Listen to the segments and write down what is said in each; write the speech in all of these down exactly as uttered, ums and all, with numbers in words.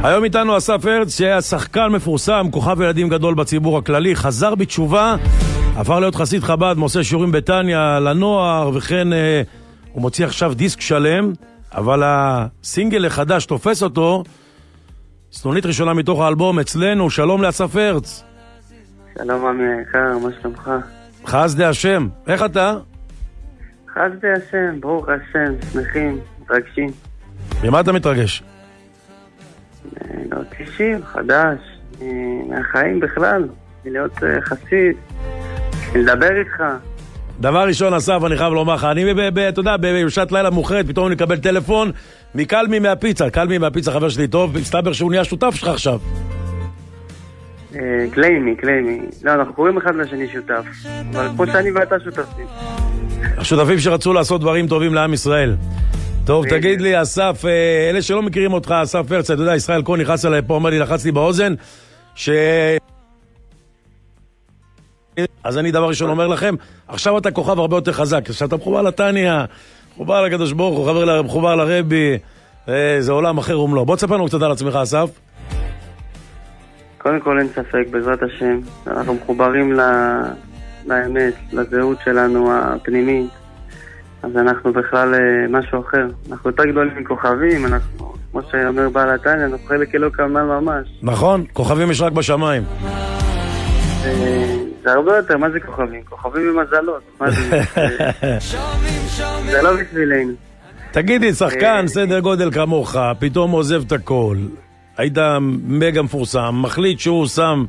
היום איתנו אסף הרץ, שהיה שחקן מפורסם, כוכב ילדים גדול בציבור הכללי, חזר בתשובה, עבר להיות חסיד חב"ד, מוצא שיעורים בטניה לנוער, וכן אה, הוא מוציא עכשיו דיסק שלם, אבל הסינגל החדש תופס אותו, סנונית ראשונה מתוך האלבום אצלנו. שלום לאסף הרץ. שלום עמי היקר, מה שלומך? חסדי השם, איך אתה? חסדי השם, ברוך השם, שמחים, מתרגשים. ממה אתה מתרגש? להוציא שיר חדש, מהחיים בכלל, להיות חסיד, לדבר איתך. דבר ראשון אסף, אני חייב לומר לך, אני, אתה יודע, בשעת לילה מאוחרת, פתאום אני אקבל טלפון מקלמי מהפיצה, קלמי מהפיצה, חבר שלי טוב, מסתבר שהוא נהיה שותף שלך עכשיו. קליימי, קליימי. לא, אנחנו קוראים אחד לשני שותף, אבל כמו שאני ואתה שותפים. השותפים שרצו לעשות דברים טובים לעם ישראל. טוב, תגיד לי, אסף, אלה שלא מכירים אותך, אסף הרץ, אתה יודע, ישראל כה נכנס אליי פה, אומר לי, לחץ לי באוזן, ש... אז אני דבר ראשון אומר לכם, עכשיו אתה כוכב הרבה יותר חזק, כשאתה מחובר לטניה, מחובר לקדוש ברוך הוא, מחובר לרבי, זה עולם אחר ומלוא. בוא תספר לנו קצת על עצמך, אסף. קודם כל אין ספק, בעזרת השם, אנחנו מחוברים ל... לאמת, לזהות שלנו הפנימית, אז אנחנו בכלל משהו אחר. אנחנו יותר גדולים מכוכבים, אנחנו, כמו שאומר בעל הטניה, אנחנו חלק אלוק כמל ממש. נכון, כוכבים יש רק בשמיים. זה הרבה יותר, מה זה כוכבים? כוכבים ומזלות, מה זה? זה לא בשבילנו. תגידי, שחקן סדר גודל כמוך, פתאום עוזב את הכל, היית מגה מפורסם, מחליט שהוא שם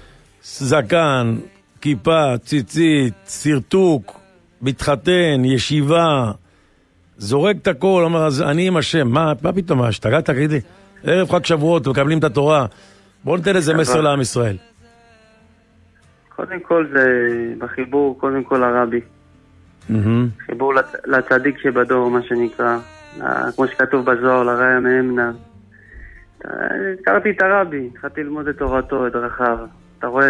זקן, כיפה, ציצית, סרטוק, מתחתן, ישיבה, זורק את הכל, אומר, אז אני עם השם, מה, מה פתאום, מה, שתגעת, תגידי, ערב חג שבועות, מקבלים את התורה, בוא ניתן איזה מסר לעם ישראל. קודם כל זה בחיבור, קודם כל הרבי. חיבור לצדיק שבדור, מה שנקרא, כמו שכתוב בזוהר, לראיה מאמנה. הזכרתי את הרבי, התחלתי ללמוד את תורתו, את דרכיו. אתה רואה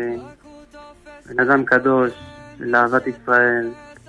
בן אדם קדוש, לאהבת ישראל,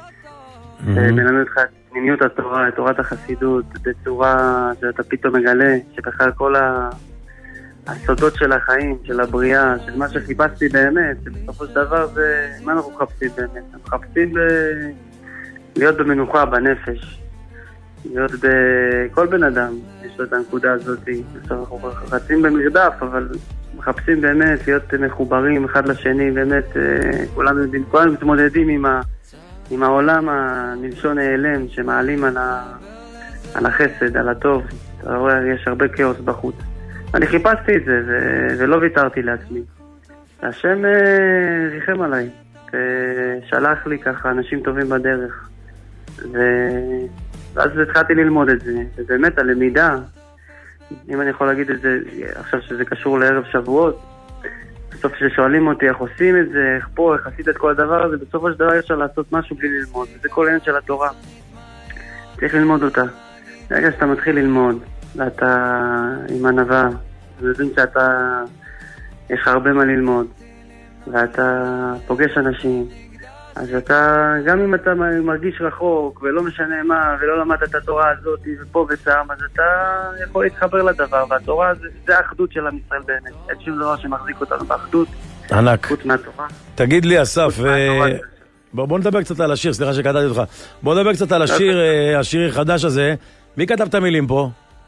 מלמד אותך את פנימיות התורה, את תורת החסידות, בצורה שאתה פתאום מגלה, שבכלל כל ה... הסודות של החיים, של הבריאה, של מה שחיפשתי באמת, שבסופו של דבר זה... מה אנחנו מחפשים באמת? אנחנו מחפשים ב... להיות במנוחה, בנפש. להיות בכל בן אדם, יש לו את הנקודה הזאת. אנחנו רצים במרדף, אבל מחפשים באמת להיות מחוברים אחד לשני, באמת כולם, כולם מתמודדים עם, ה... עם העולם המלשון העלם, שמעלים על, ה... על החסד, על הטוב. אתה רואה, יש הרבה כאוס בחוץ. אני חיפשתי את זה, ו... ולא ויתרתי לעצמי. השם אה, ריחם עליי, ושלח לי ככה אנשים טובים בדרך. ו... ואז התחלתי ללמוד את זה, ובאמת הלמידה, אם אני יכול להגיד את זה, עכשיו שזה קשור לערב שבועות, בסוף ששואלים אותי איך עושים את זה, איך פה, איך עשית את כל הדבר הזה, בסופו של דבר אפשר לעשות משהו בלי ללמוד, וזה כל העניין של התורה. צריך ללמוד אותה. ברגע שאתה מתחיל ללמוד, ואתה עם ענווה, ויודעים שאתה, יש לך הרבה מה ללמוד, ואתה פוגש אנשים, אז אתה, גם אם אתה מרגיש רחוק, ולא משנה מה, ולא למדת את התורה הזאת, ופה ושם, אז אתה יכול להתחבר לדבר, והתורה זה, זה האחדות של עם ישראל באמת. אין שום דבר שמחזיק אותנו באחדות. ענק. חוץ מהתורה. תגיד לי, אסף, בוא, בוא נדבר קצת על השיר, סליחה שקטעתי אותך. בוא נדבר קצת על השיר, השיר החדש הזה. מי כתב את המילים פה?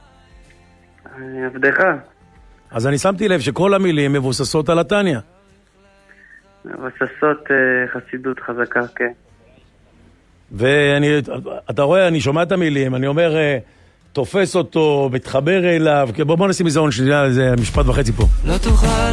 עבדך. אז אני שמתי לב שכל המילים מבוססות על הטניה. מבוססות חסידות חזקה, כן. ואני, אתה רואה, אני שומע את המילים, אני אומר, תופס אותו, מתחבר אליו, בוא, בוא נשים איזה עון שנייה, איזה משפט וחצי פה. לא תוכל